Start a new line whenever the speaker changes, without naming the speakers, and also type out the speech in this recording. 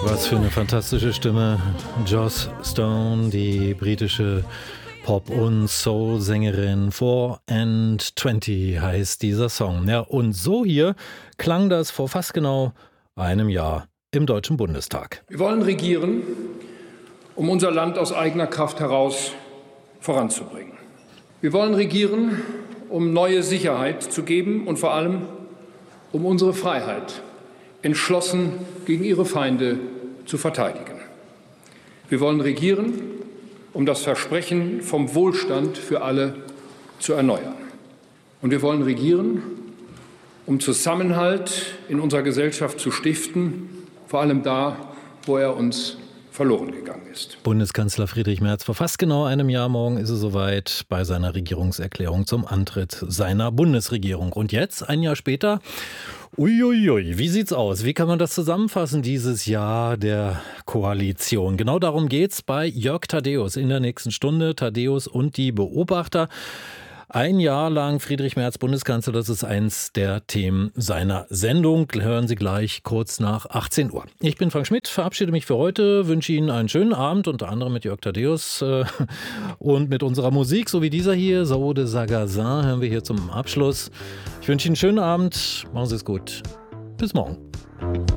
Was für eine fantastische Stimme. Joss Stone, die britische Pop- und Soul-Sängerin. 4 and 20 heißt dieser Song. Ja, und so hier klang das vor fast genau einem Jahr im Deutschen Bundestag.
Wir wollen regieren, um unser Land aus eigener Kraft heraus voranzubringen. Wir wollen regieren, um neue Sicherheit zu geben und vor allem um unsere Freiheit entschlossen gegen ihre Feinde zu verteidigen. Wir wollen regieren, um das Versprechen vom Wohlstand für alle zu erneuern. Und wir wollen regieren, um Zusammenhalt in unserer Gesellschaft zu stiften, vor allem da, wo er uns verloren gegangen ist.
Bundeskanzler Friedrich Merz, vor fast genau einem Jahr morgen ist es soweit bei seiner Regierungserklärung zum Antritt seiner Bundesregierung. Und jetzt, ein Jahr später, uiuiui, wie sieht's aus? Wie kann man das zusammenfassen, dieses Jahr der Koalition? Genau darum geht's bei Jörg Thaddeus in der nächsten Stunde. Thaddeus und die Beobachter. Ein Jahr lang Friedrich Merz Bundeskanzler, das ist eins der Themen seiner Sendung. Hören Sie gleich kurz nach 18 Uhr. Ich bin Frank Schmidt, verabschiede mich für heute, wünsche Ihnen einen schönen Abend, unter anderem mit Jörg Thaddeus und mit unserer Musik, so wie dieser hier, Sao de Sagazin, hören wir hier zum Abschluss. Ich wünsche Ihnen einen schönen Abend, machen Sie es gut. Bis morgen.